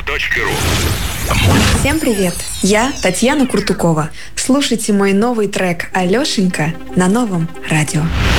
Всем привет! Я Татьяна Куртукова. Слушайте мой новый трек «Алешенька» на Новом радио.